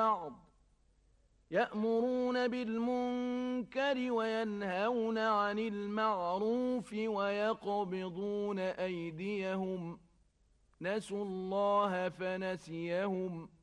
بعض يأمرون بالمنكر وينهون عن المعروف ويقبضون أيديهم نسوا الله فنسيهم